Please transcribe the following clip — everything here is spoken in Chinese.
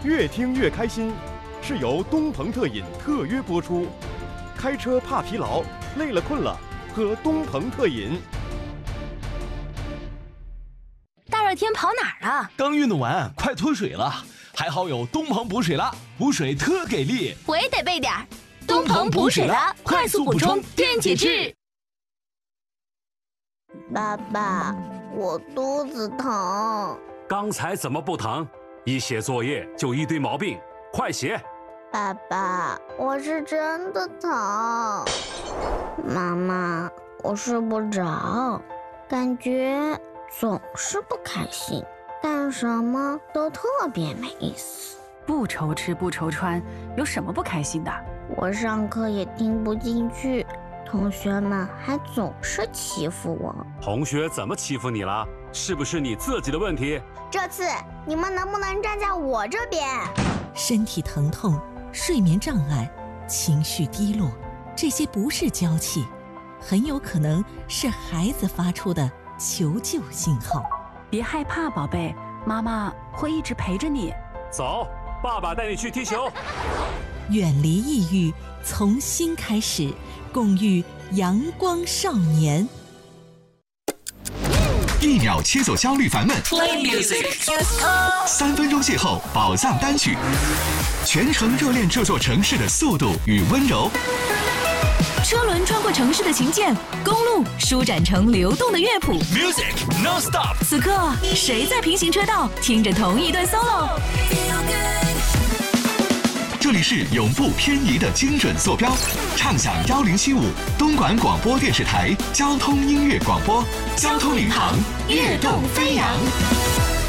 越听越开心，是由东鹏特饮特约播出。开车怕疲劳，累了困了，喝东鹏特饮。 大热天跑哪儿啊？ 刚运动完，快脱水了。还好有东鹏补水了，补水特给力。 我也得备点儿。东鹏补水了，快速补充电解质。 爸爸，我肚子疼。 刚才怎么不疼？一写作业就一堆毛病，快写。 爸爸，我是真的疼。妈妈，我睡不着，感觉总是不开心，干什么都特别没意思。 不愁吃不愁穿，有什么不开心的？ 我上课也听不进去，同学们还总是欺负我。 同学怎么欺负你了？是不是你自己的问题？ 这次你们能不能站在我这边？ 身体疼痛、睡眠障碍、情绪低落，这些不是娇气，很有可能是孩子发出的求救信号。 别害怕，宝贝，妈妈会一直陪着你。 走，爸爸带你去踢球。 远离抑郁，从心开始，共育阳光少年。 1秒切走焦虑烦闷， Play music， 3分钟邂逅宝藏单曲，全程热恋这座城市的速度与温柔。 车轮穿过城市的琴键，公路舒展成流动的乐谱。 Music non stop。 此刻，谁在平行车道听着同一段 solo？ 这里是永不偏移的精准坐标，畅享1075东莞广播电视台交通音乐广播，交通领航，跃动飞扬。